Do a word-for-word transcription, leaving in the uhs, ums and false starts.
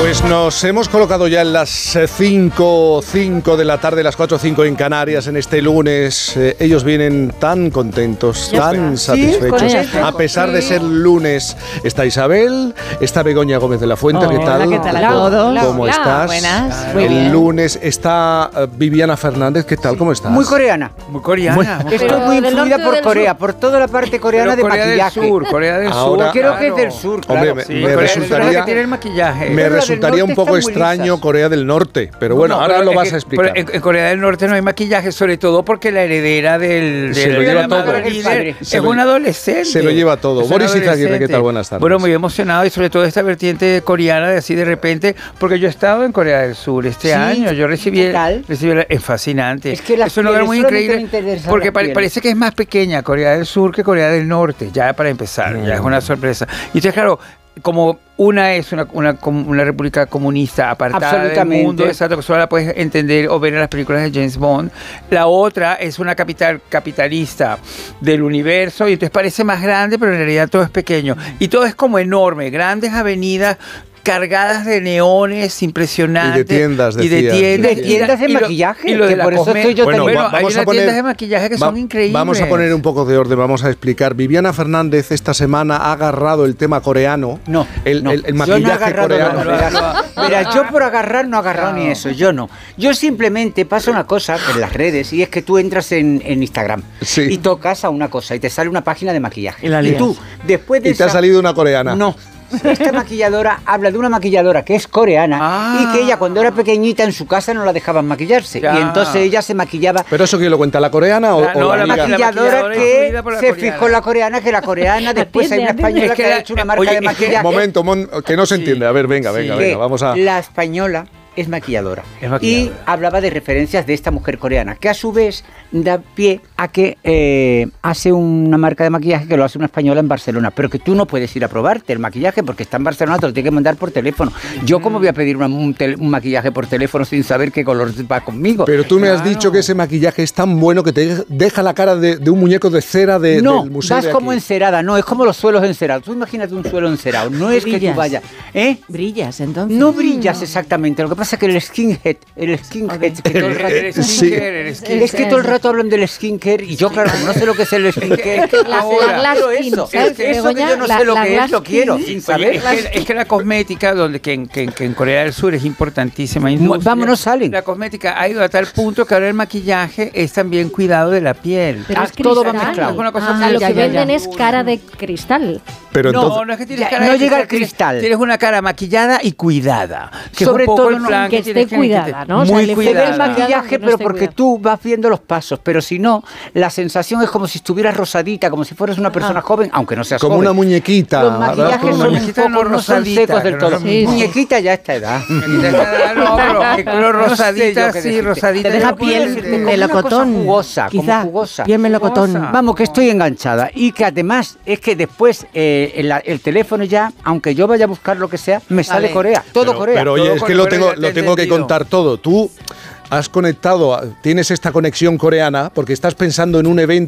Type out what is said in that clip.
Pues nos hemos colocado ya en las cinco de la tarde, las cuatro o cinco en Canarias, en este lunes. Eh, ellos vienen tan contentos, ya tan está. satisfechos, ¿Sí? a pesar de ser lunes. Está Isabel, está Begoña Gómez de la Fuente, Hola, ¿qué tal? ¿qué tal a todos? ¿Cómo Hola, estás? buenas. El Muy bien. lunes está uh, Viviana Fernández, ¿qué tal? ¿Cómo estás? Muy coreana. Muy coreana. Muy, estoy muy influida por Corea, sur. por toda la parte coreana Pero de Corea maquillaje. Del Sur, Corea del Ahora, Sur. Creo claro. que es del sur, claro. Hombre, me, Sí, me Corea del Sur resultaría, es la que tiene el maquillaje. me Pero resultaría un poco extraño lisas. Corea del Norte, pero bueno, No, ahora pero lo es vas que, a explicar. pero En, en Corea del Norte no hay maquillaje, sobre todo porque la heredera del, Se del lo de lleva la todo. madre líder Se es lo- un adolescente. se lo lleva todo. Es un Boris Izaguirre, ¿qué adolescente. tal? Buenas tardes. Bueno, muy emocionado y sobre todo esta vertiente coreana de así de repente, porque yo he estado en Corea del Sur este Sí, año, yo recibí, ¿qué tal? recibí la- es fascinante. Es que las es un lugar pieles, muy solamente increíble me interesan porque las pare- pieles. parece que es más pequeña Corea del Sur que Corea del Norte, ya para empezar, Mm. ya es una sorpresa. Y entonces, claro, como una es una, una, com- una república comunista apartada del Absolutamente. mundo, exacto, que solo la puedes entender o ver en las películas de James Bond. La otra es una capital capitalista del universo y entonces parece más grande, pero en realidad todo es pequeño. Y todo es como enorme, grandes avenidas cargadas de neones impresionantes. Y de tiendas, Y de decías. tiendas, De tiendas de y lo- maquillaje, y lo de que la por eso cosme- estoy yo Bueno, tan- Bueno, va- hay vamos unas a poner- tiendas de maquillaje que Va- son increíbles. Vamos a poner un poco de orden, vamos a explicar. Viviana Fernández esta semana ha agarrado el tema coreano. No, el, no. el, el Yo maquillaje no he agarrado coreano. nada, verás. Verás, yo por agarrar no he agarrado No. ni eso, yo no. Yo simplemente pasa una cosa en las redes y es que tú entras en, en Instagram Sí. y tocas a una cosa y te sale una página de maquillaje. Y la y lías. tú, después de Y te ha esa- salido una coreana. No. Esta maquilladora habla de una maquilladora que es coreana Ah. y que ella cuando era pequeñita en su casa no la dejaban maquillarse. Ya. Y entonces ella se maquillaba. ¿Pero eso quién lo cuenta? ¿La coreana o, La- o no, la la amiga? maquilla- Maquilladora maquilladora que influida por la se coreana. fijó en la coreana, que la coreana después hay una Atiende, atiende. española Es que que ha la- hecho una marca oye, de es que- maquillaje. Momento, mon- que no se Sí. entiende. A ver, venga, Sí. venga, que venga, vamos a... La española es maquilladora. Es maquilladora. Y hablaba de referencias de esta mujer coreana, que a su vez da pie a que eh, hace una marca de maquillaje que lo hace una española en Barcelona, pero que tú no puedes ir a probarte el maquillaje porque está en Barcelona, te lo tiene que mandar por teléfono. Yo cómo voy a pedir una- un, tele- un maquillaje por teléfono sin saber qué color va conmigo. Pero tú me has Claro. dicho que ese maquillaje es tan bueno que te deja la cara de, de un muñeco de cera de, no, del museo vas de como aquí. encerada, no, es como los suelos encerados. Tú imagínate un suelo encerado, no es que tú Brillas. vayas, ¿eh? Brillas, entonces. No brillas exactamente, lo que pasa es que el skinhead, el skinhead, que todo el rato- El Sí. skincare, el skincare. es que todo el rato hablan del skincare y yo, claro, como no sé lo que es el skincare, La- Ahora, la glass quiero skin, eso, ¿sabes, es que eso que Begoña? yo no La- sé lo la que es, glass lo quiero, skin. sin Oye, saber. es, que, es que la cosmética, donde, que, en, que, que en Corea del Sur es importantísima industria. Vámonos, salen. La cosmética ha ido a tal punto que ahora el maquillaje es también cuidado de la piel. Pero Ah, es todo va cristal. mezclado. Es una cosa Ah, muy- lo ya, que ya, venden ya. es cara de cristal. Pero no, entonces... no es que tienes Ya, cara no de llega al tienes- cristal. Tienes una cara maquillada y cuidada. Que Sobre es un poco todo el no, plan que tienes esté cuidada, ¿no? O sea, Muy le Se ve el cuidada. maquillaje, Que no pero esté porque cuidado. tú vas viendo los pasos, pero si no, la sensación es como si estuvieras rosadita, como si fueras una persona joven, aunque no seas Como joven. una muñequita. Los ¿verdad? maquillajes Como una son un muñequita poco, no no son rosadita, secos del que no todo. es lo mismo. Muñequita ya a esta edad. No, pero que color No sé rosadita, yo qué sí, decirte. rosadita. Te deja no puedo piel decirte. como melocotón. una cosa jugosa, como quizá. jugosa. Piel melocotón. Jugosa. Vamos, que estoy enganchada. Y que además es que después eh, el, el teléfono ya, aunque yo vaya a buscar lo que sea, me sale Sale. Corea. Todo Pero, Corea. pero oye, Todo es con que lo Corea, tengo, ya te lo he tengo que entendido. contar todo. Tú has conectado, tienes esta conexión coreana porque estás pensando en un evento